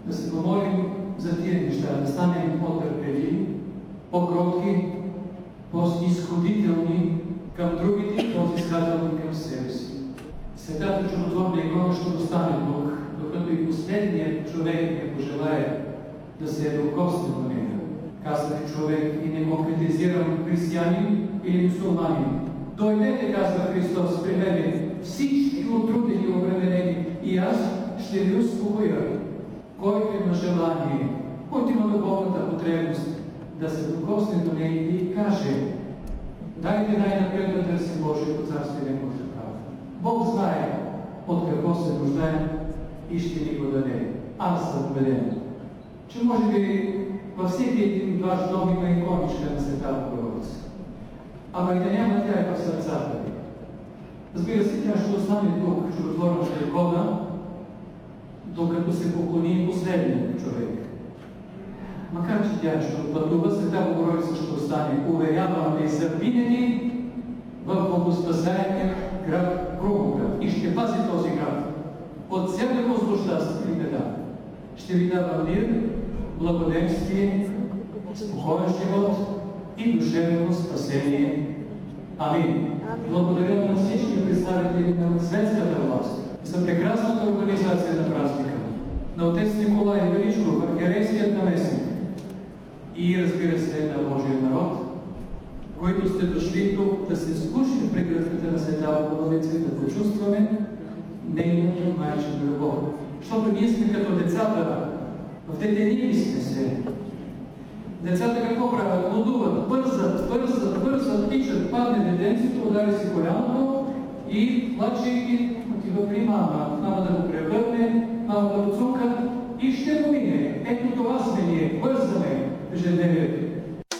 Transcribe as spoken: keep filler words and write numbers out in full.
да се помолим за тия неща, да станем по-търпеливи, по-кротки, по-изходителни към другите, по-взискателни към себе си. Светата чудотворна икона ще остане тук, докато и последният човек не пожелае да се е докосне до нея. Казах човек и не го критизирам християнин или мусулманин. Дойдете, казва Христос, при мене, всички отрудени и обременени, и аз ще ви успокоя. Който има желание, който има духовната потребност да се докосне до нея и ви каже: дайте най-напред да търсим Божието царство и Неговата правда. Бог знае от какво се нуждаем и ще ни го даде. Аз съм убеден, че може би във всеки един ваш дом има иконичка на Света Богородица. Ама и да няма тя е в сърцата ви. Разбира се, тя ще остане тук, чудотворната икона, докато се поклони последният човек. Макар че тя ще отпътува, Света Богородица ще остане, уверявам ви, завинаги в богоспасаемия град Крумовград и ще пази този град от всякакво злощастие и беда. Ще ви дава мир, благоденствие, спокоен живот и душевно спасение. Амин. Благодаря на всички представители на светската власт за прекрасната организация на празника, на отец Николай Величков, архиерейският наместник и, разбира се, на Божия народ, които сте дошли тук да се слушат прегръдката на Света Богородица и да почувстваме нейната майчина любов. Защото ние сме като децата, в детенили сме се. Децата какво правят? Лудуват, бързат, бързат, бързат, тичат, падне детенцето, удари си коляното и плачейки отива при мама. Мама да го превърне, мама да го цука и ще го мине. Ето това сме ние, бързаме в ежедневието.